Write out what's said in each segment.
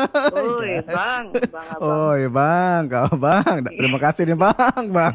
Woi, Bang, Abang. Oh, ya Bang, kau Bang. Terima kasih nih Bang, Bang.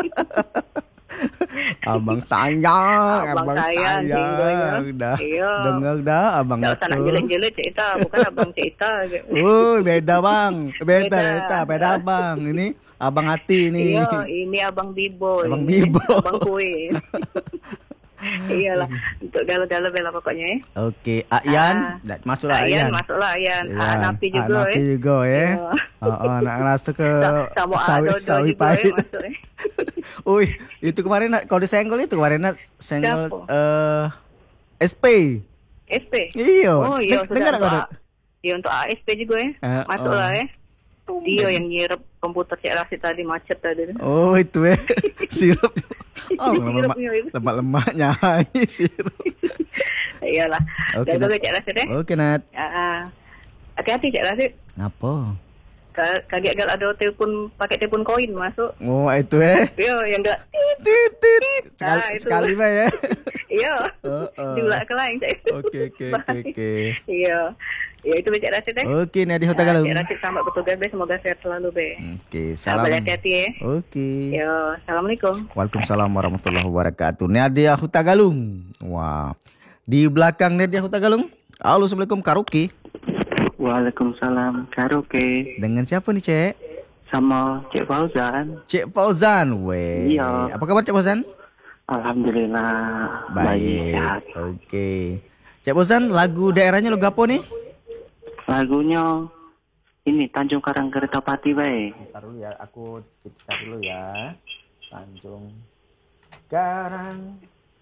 Abang sayang, Abang abang sayang tinggalnya. sayang. Dah, Iya. dengar dah abang Tak usah nak itu. jelek-jelek cerita, bukan Abang cerita. Beda Bang. Beda, Beda. beda, beda Bang. Ini abang hati nih. Iya, ini Abang Bibo Abang ini. Bibo. Abang kue. Iyalah, untuk galau-galau bela pokoknya ya. Oke, Ayan, masuklah Ayan, Ayan. masuklah Ayan. Iya, Napi juga Napi juga ya. Iya. Nak ngerasa ke Sama sawit Dodo sawit juga pahit. masuk Uy, itu kemarin kalau disenggol itu kemarin senggol Siapa? SP. SP. Iya. Oh iya, Dengar sudah kau? untuk iya untuk ASP juga ya. Masuklah ya. Dia yang nyirap komputer Cik Rasid tadi macet tadi. Oh itu ya. Sirup. Oh Sirupnya itu. lemak-lemaknya ini sirup. Iyalah. Oke, Jaga Nat. Cik Rasid ya. Oke, Nat. Hati-hati Cik Rasid. Ngapa? Kaget kalau ada telepon pakai telepon koin masuk. Oh itu ya. Iya, yang enggak Titit. itu. Sekali mah ya. Iya. Diulak ke lain Cik. Oke. Iya. Ya itu Cik Rasid ya. Oke, Nadia Hutagalung. Cik Rasid selamat bertugas be, semoga sehat selalu be. Oke, salam. Hati-hati ya. Oke. Yo, assalamualaikum. Waalaikumsalam warahmatullahi wabarakatuh. Nadia Hutagalung. Wah. Di belakang Nadia Hutagalung. Halo, Assalamualaikum Karaoke. Waalaikumsalam karaoke Dengan siapa nih, Cek? sama Cik Fauzan. Cek Fauzan. Weh. Iya. Apa kabar Cek Fauzan? Alhamdulillah Baik. sehat. Oke. Cek Fauzan, lagu daerahnya lagu apa nih? Lagunya ini Tanjung Karang Kertapati bae. Ntar dulu ya, aku cari dulu ya. Tanjung Karang.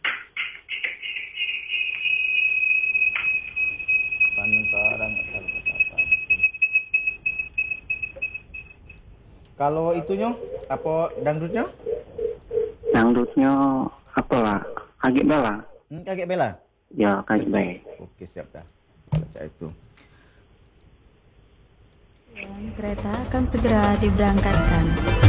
Tanjung Karang. Kalau itunya, apa dangdutnya? Dangdutnya apalah? Agak bala. Kakek Bella. Ya, kayak bae. Oke, siap dah. Baca itu. Kereta akan segera diberangkatkan.